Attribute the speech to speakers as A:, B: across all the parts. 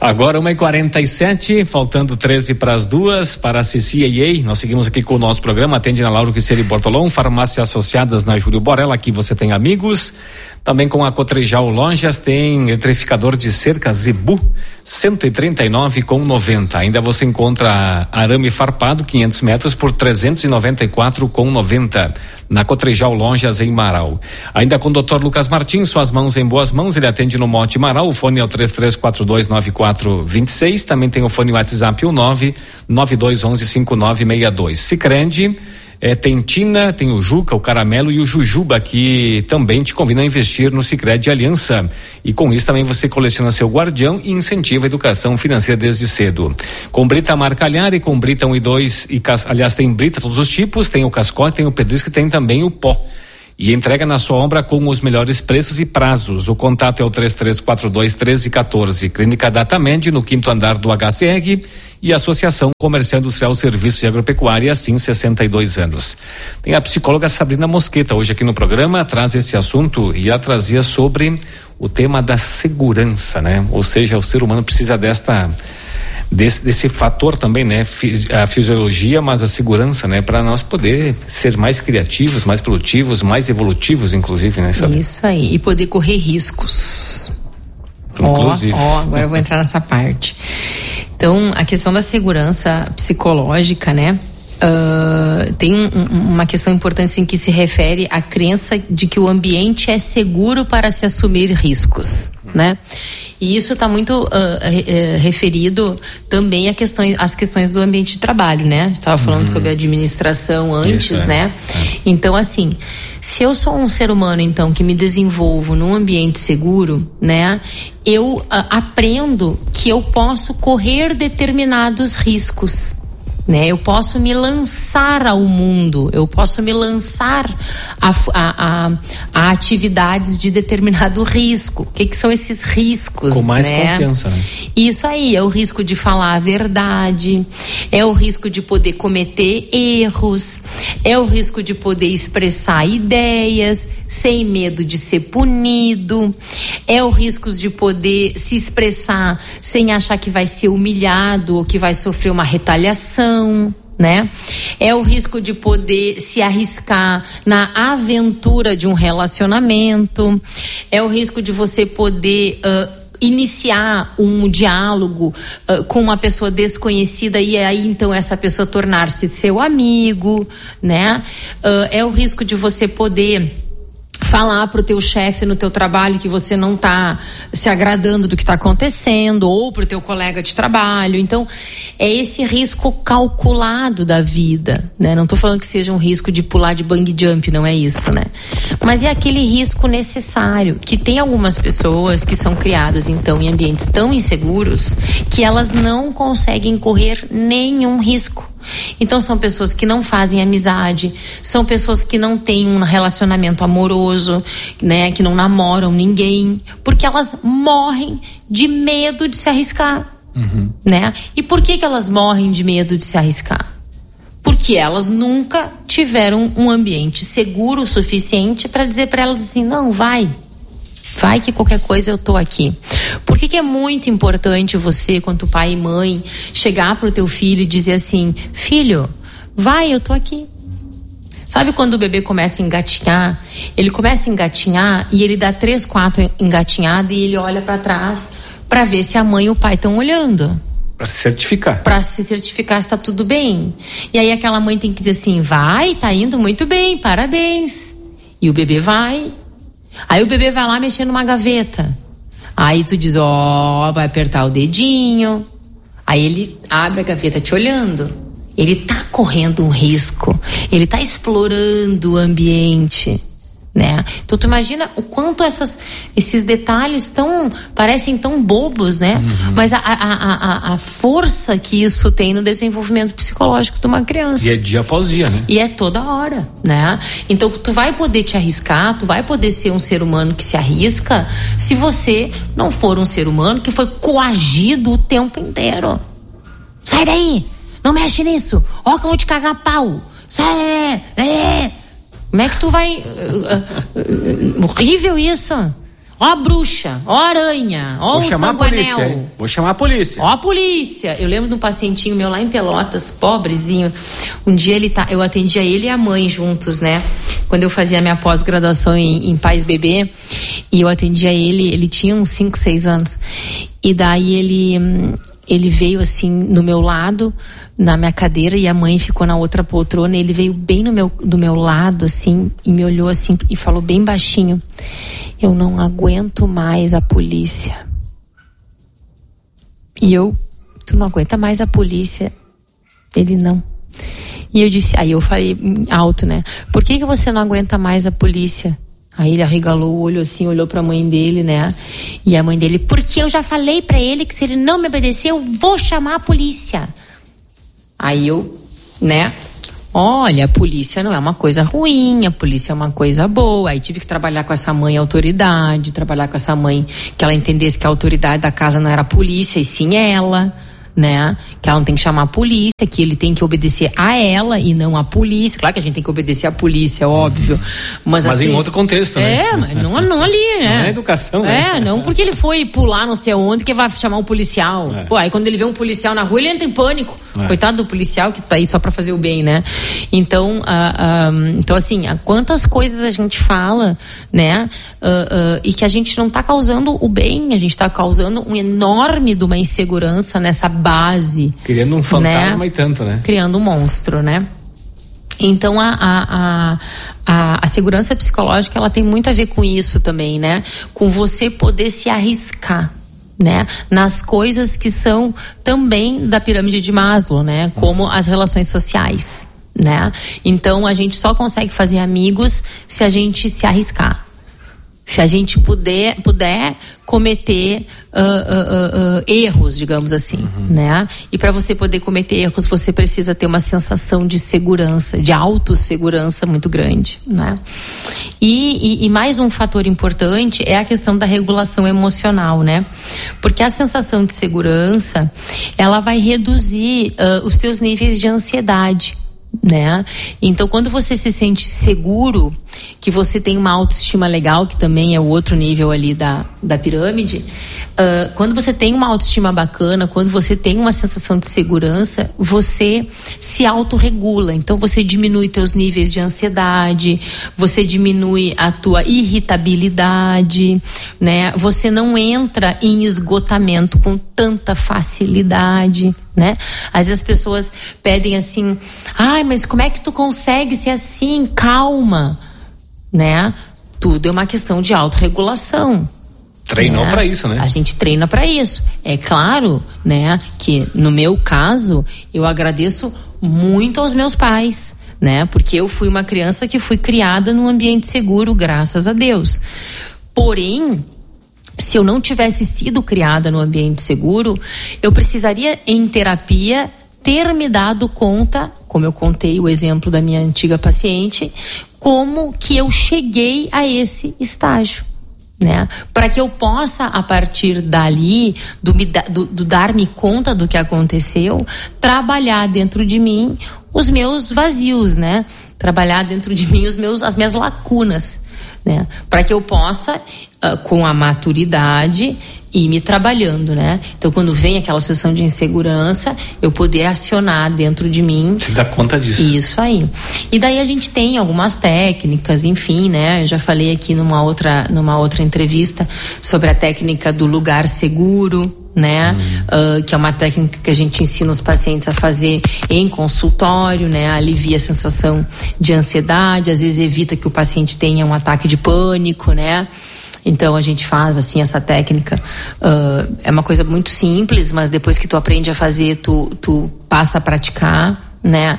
A: Agora 1h47, faltando 13 para as 2, para a CCAA. Nós seguimos aqui com o nosso programa. Atende na Lauro Quiceli Bortolom, farmácias associadas na Júlio Borella. Aqui você tem amigos. Também com a Cotrijal Lojas tem eletrificador de cerca Zebu 139,90. Ainda você encontra arame farpado 500 metros por 394,90 na Cotrijal Lojas em Marau. Ainda com o Dr. Lucas Martins, suas mãos em boas mãos, ele atende no Monte Marau. O fone é o 33429426. Também tem o fone WhatsApp 992115962. Sicredi. Tem Tina, tem o Juca, o Caramelo e o Jujuba, que também te convidam a investir no Sicredi Aliança. E com isso também você coleciona seu guardião e incentiva a educação financeira desde cedo. Com Brita Marcalhar e com Brita 1 e 2, aliás, tem Brita todos os tipos, tem o cascote, tem o pedrisco e tem também o pó. E entrega na sua obra com os melhores preços e prazos. O contato é o 3342-1314. Clínica Datamed, no 5º andar do HCR, e Associação Comercial Industrial Serviços e Agropecuária, assim, 62 anos. Tem a psicóloga Sabrina Mosqueta hoje aqui no programa, traz esse assunto e ela trazia sobre o tema da segurança, né? Ou seja, o ser humano precisa desse fator também, né? A fisiologia, mas a segurança, né? Para nós poder ser mais criativos, mais produtivos, mais evolutivos, inclusive, né? Sabe?
B: Isso aí, e poder correr riscos.
A: Inclusive.
B: Agora eu vou entrar nessa parte. Então, a questão da segurança psicológica, né? Tem uma questão importante, assim, que se refere à crença de que o ambiente é seguro para se assumir riscos, né? E isso está muito referido também às questões do ambiente de trabalho, né? Estava falando sobre administração antes, isso, né? Então, assim, se eu sou um ser humano, então, que me desenvolvo num ambiente seguro, né? Eu aprendo que eu posso correr determinados riscos, né? Eu posso me lançar ao mundo, eu posso me lançar a atividades de determinado risco. O que são esses riscos?
A: Com mais confiança, né?
B: Isso aí, é o risco de falar a verdade, é o risco de poder cometer erros, é o risco de poder expressar ideias sem medo de ser punido, é o risco de poder se expressar sem achar que vai ser humilhado ou que vai sofrer uma retaliação, né? É o risco de poder se arriscar na aventura de um relacionamento, é o risco de você poder iniciar um diálogo com uma pessoa desconhecida e aí então essa pessoa tornar-se seu amigo, né? É o risco de você poder falar pro teu chefe no teu trabalho que você não tá se agradando do que tá acontecendo, ou pro teu colega de trabalho. Então, é esse risco calculado da vida, né? Não tô falando que seja um risco de pular de bungee jump, não é isso, né? Mas é aquele risco necessário, que tem algumas pessoas que são criadas, então, em ambientes tão inseguros, que elas não conseguem correr nenhum risco. Então são pessoas que não fazem amizade, são pessoas que não têm um relacionamento amoroso, né, que não namoram ninguém, porque elas morrem de medo de se arriscar, né? E por que elas morrem de medo de se arriscar? Porque elas nunca tiveram um ambiente seguro o suficiente para dizer para elas assim, não, vai que qualquer coisa eu tô aqui. Por que é muito importante você, quanto pai e mãe, chegar pro teu filho e dizer assim, filho, vai, eu tô aqui. Sabe quando o bebê começa a engatinhar? Ele começa a engatinhar e ele dá 3, 4 engatinhadas e ele olha para trás para ver se a mãe e o pai estão olhando.
A: Para se certificar.
B: Para se certificar se tá tudo bem. E aí aquela mãe tem que dizer assim, vai, tá indo muito bem, parabéns. E o bebê vai. Aí o bebê vai lá mexer numa gaveta. Aí tu diz, vai apertar o dedinho. Aí ele abre a gaveta te olhando. Ele tá correndo um risco. Ele tá explorando o ambiente, né? Então tu imagina o quanto esses detalhes parecem tão bobos, né? Mas a força que isso tem no desenvolvimento psicológico de uma criança.
A: E é dia após dia, né?
B: E é toda hora, né? Então tu vai poder te arriscar, tu vai poder ser um ser humano que se arrisca se você não for um ser humano que foi coagido o tempo inteiro. Sai daí! Não mexe nisso! Ó que eu vou te cagar a pau! Sai! Como é que tu vai... horrível isso! Ó a bruxa, ó a aranha, ó o sanguanel.
A: Vou chamar a polícia.
B: Ó a polícia. Eu lembro de um pacientinho meu lá em Pelotas, pobrezinho. Um dia eu atendia ele e a mãe juntos, né? Quando eu fazia minha pós-graduação em Pais Bebê, e eu atendia ele tinha uns 5, 6 anos. E daí ele veio assim no meu lado, na minha cadeira, e a mãe ficou na outra poltrona. Ele veio bem do meu lado assim e me olhou assim e falou bem baixinho: eu não aguento mais a polícia. E tu não aguenta mais a polícia? Ele, não. E eu disse, aí eu falei alto, né? Por que você não aguenta mais a polícia? Aí ele arregalou o olho assim, olhou pra mãe dele, né? E a mãe dele: porque eu já falei pra ele que se ele não me obedecer, eu vou chamar a polícia. Aí eu, né? Olha, a polícia não é uma coisa ruim, a polícia é uma coisa boa. Aí tive que trabalhar com essa mãe autoridade, trabalhar com essa mãe que ela entendesse que a autoridade da casa não era a polícia, e sim ela, né? Que ela não tem que chamar a polícia, que ele tem que obedecer a ela e não a polícia. Claro que a gente tem que obedecer a polícia, é óbvio. Mas assim,
A: em outro contexto, né?
B: Mas não ali, né?
A: Não é educação, né?
B: Não porque ele foi pular não sei onde que vai chamar um policial. Pô, aí quando ele vê um policial na rua, ele entra em pânico. Coitado do policial que tá aí só pra fazer o bem, né? Então, então assim, quantas coisas a gente fala, né? E que a gente não tá causando o bem, a gente tá causando um enorme de uma insegurança nessa base.
A: Criando um fantasma, né? E tanto, né?
B: Criando um monstro, né? Então a segurança psicológica, ela tem muito a ver com isso também, né? Com você poder se arriscar, né? Nas coisas que são também da pirâmide de Maslow, né? Como as relações sociais, né? Então a gente só consegue fazer amigos se a gente se arriscar. Se a gente puder cometer erros, digamos assim, né? E para você poder cometer erros, você precisa ter uma sensação de segurança, de autossegurança muito grande, né? E mais um fator importante é a questão da regulação emocional, né? Porque a sensação de segurança, ela vai reduzir os teus níveis de ansiedade, né? Então, quando você se sente seguro, que você tem uma autoestima legal, que também é o outro nível ali da pirâmide, quando você tem uma autoestima bacana, quando você tem uma sensação de segurança, você se autorregula. Então você diminui teus níveis de ansiedade, você diminui a tua irritabilidade, né? Você não entra em esgotamento com tanta facilidade, né? Às vezes as pessoas pedem assim: ai, mas como é que tu consegue ser assim? Calma, né? Tudo é uma questão de autorregulação.
A: Treinou para isso, né?
B: A gente treina para isso. É claro, né, que no meu caso, eu agradeço muito aos meus pais, né? Porque eu fui uma criança que fui criada num ambiente seguro, graças a Deus. Porém, se eu não tivesse sido criada no ambiente seguro, eu precisaria, em terapia, ter me dado conta, como eu contei o exemplo da minha antiga paciente, como que eu cheguei a esse estágio, né? Para que eu possa, a partir dali, do dar-me conta do que aconteceu, trabalhar dentro de mim os meus vazios, né? Trabalhar dentro de mim as minhas lacunas, né? Para que eu possa, com a maturidade, ir me trabalhando, né? Então, quando vem aquela sensação de insegurança, eu poder acionar dentro de mim.
A: Se dá conta disso.
B: Isso aí. E daí a gente tem algumas técnicas, enfim, né? Eu já falei aqui numa outra entrevista sobre a técnica do lugar seguro, né? Que é uma técnica que a gente ensina os pacientes a fazer em consultório, né? Alivia a sensação de ansiedade, às vezes evita que o paciente tenha um ataque de pânico, né? Então a gente faz assim essa técnica, é uma coisa muito simples, mas depois que tu aprende a fazer, tu passa a praticar, né?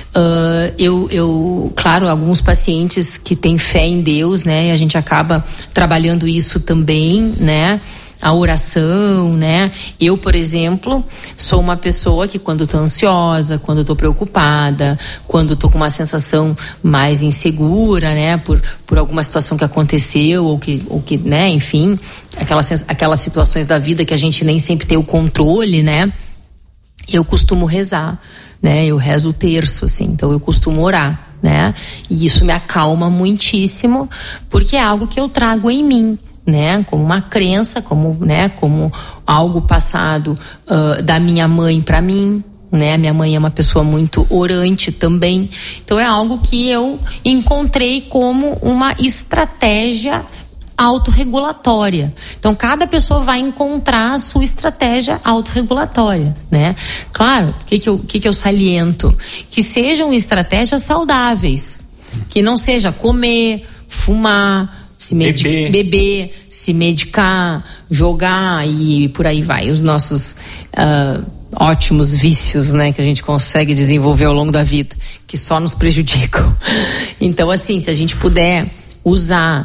B: Claro, alguns pacientes que têm fé em Deus, né? E a gente acaba trabalhando isso também, né? A oração, né? Eu, por exemplo, sou uma pessoa que quando estou ansiosa, quando estou preocupada, quando estou com uma sensação mais insegura, né? Por alguma situação que aconteceu ou que, né? Enfim, aquelas situações da vida que a gente nem sempre tem o controle, né? Eu costumo rezar, né? Eu rezo o terço, assim, então eu costumo orar, né? E isso me acalma muitíssimo, porque é algo que eu trago em mim, né? Como uma crença, como algo passado da minha mãe para mim, né? Minha mãe é uma pessoa muito orante também. Então é algo que eu encontrei como uma estratégia autorregulatória. Então cada pessoa vai encontrar a sua estratégia autorregulatória, né? Claro, o que eu saliento? Que sejam estratégias saudáveis, que não seja comer, fumar, beber, se medicar, jogar e por aí vai. Os nossos ótimos vícios, né, que a gente consegue desenvolver ao longo da vida, que só nos prejudicam. Então, assim, se a gente puder usar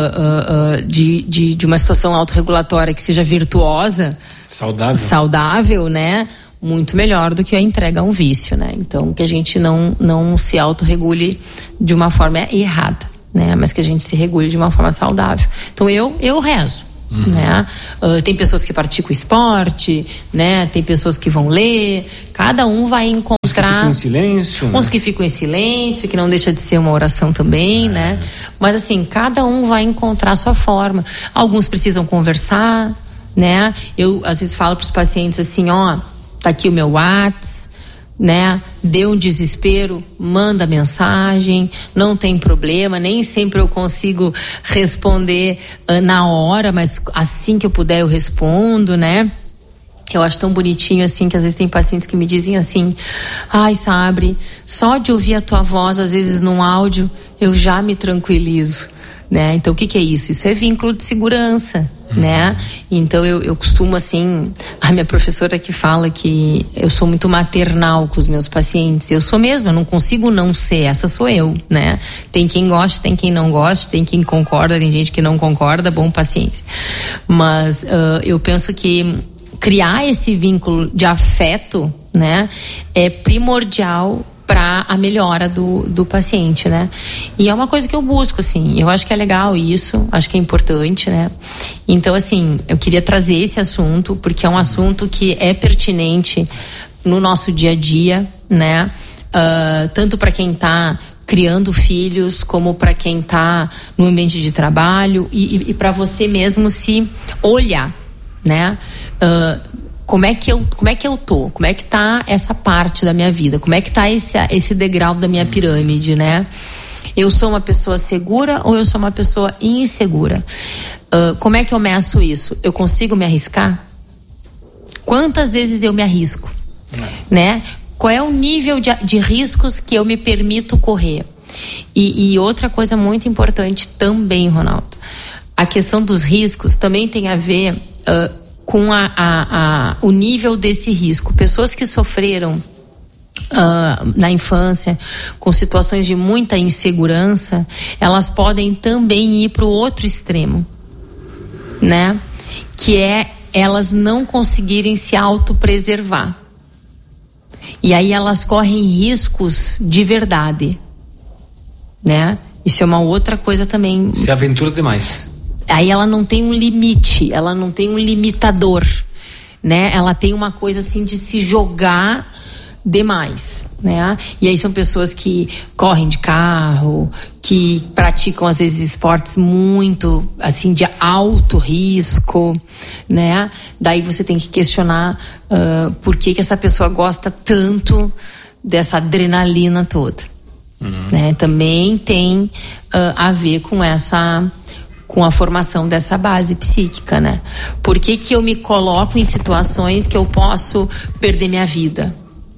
B: de uma situação autorregulatória que seja virtuosa, saudável, né, muito melhor do que a entrega a um vício, né? Então, que a gente não se autorregule de uma forma errada, né? Mas que a gente se regule de uma forma saudável. Então, eu rezo. Né? Tem pessoas que praticam esporte, né? Tem pessoas que vão ler, cada um vai encontrar. Uns que ficam
A: em silêncio,
B: uns que ficam em silêncio, que não deixa de ser uma oração também, né? Mas assim, cada um vai encontrar a sua forma. Alguns precisam conversar, né? Eu às vezes falo para os pacientes assim, tá aqui o meu WhatsApp, né? Deu um desespero, manda mensagem, não tem problema, nem sempre eu consigo responder na hora, mas assim que eu puder eu respondo, né? Eu acho tão bonitinho assim, que às vezes tem pacientes que me dizem assim, ai, Sabre, só de ouvir a tua voz, às vezes num áudio, eu já me tranquilizo, né? Então o que é isso? Isso é vínculo de segurança, né? Então eu costumo assim, a minha professora que fala que eu sou muito maternal com os meus pacientes, eu sou mesmo, eu não consigo não ser, essa sou eu, né? Tem quem gosta, tem quem não gosta, tem quem concorda, tem gente que não concorda, bom, paciência. Mas eu penso que criar esse vínculo de afeto, né, é primordial para a melhora do paciente, né? E é uma coisa que eu busco, assim, eu acho que é legal isso, acho que é importante, né? Então, assim, eu queria trazer esse assunto, porque é um assunto que é pertinente no nosso dia a dia, né? Tanto para quem está criando filhos, como para quem está no ambiente de trabalho e para você mesmo se olhar, né? Como é que eu tô? Como é que tá essa parte da minha vida? Como é que tá esse degrau da minha pirâmide, né? Eu sou uma pessoa segura ou eu sou uma pessoa insegura? Como é que eu meço isso? Eu consigo me arriscar? Quantas vezes eu me arrisco? Né? Qual é o nível de riscos que eu me permito correr? E outra coisa muito importante também, Ronaldo, a questão dos riscos também tem a ver com o nível desse risco. Pessoas que sofreram na infância com situações de muita insegurança, elas podem também ir para o outro extremo, né? Que é elas não conseguirem se autopreservar. E aí elas correm riscos de verdade, né? Isso é uma outra coisa também.
A: Se aventura demais.
B: Aí ela não tem um limite, ela não tem um limitador, né? Ela tem uma coisa assim de se jogar demais, né? E aí são pessoas que correm de carro, que praticam às vezes esportes muito assim de alto risco, né? Daí você tem que questionar por que essa pessoa gosta tanto dessa adrenalina toda, né? Também tem a ver com a formação dessa base psíquica, né? Por que eu me coloco em situações que eu posso perder minha vida?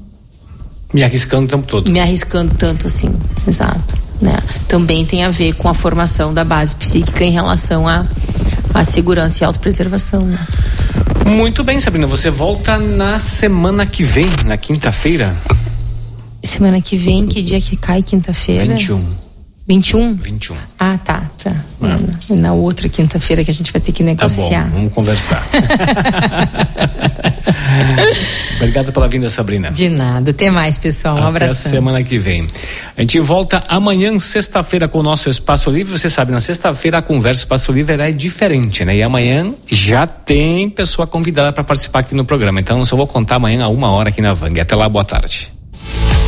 A: Me arriscando o tempo todo.
B: Me arriscando tanto assim, exato, né? Também tem a ver com a formação da base psíquica em relação à segurança e autopreservação, né?
A: Muito bem, Sabrina, você volta na semana que vem, na quinta-feira?
B: Semana que vem, que dia que cai quinta-feira? 21?
A: 21.
B: Ah, tá. Na outra quinta-feira que a gente vai ter que negociar.
A: Tá bom, vamos conversar. Obrigado pela vinda, Sabrina.
B: De nada, até mais, pessoal, um abraço.
A: Até semana que vem. A gente volta amanhã, sexta-feira, com o nosso Espaço Livre. Você sabe, na sexta-feira a conversa Espaço Livre é diferente, né? E amanhã já tem pessoa convidada para participar aqui no programa. Então eu só vou contar amanhã a 1h aqui na Vang. Até lá, boa tarde.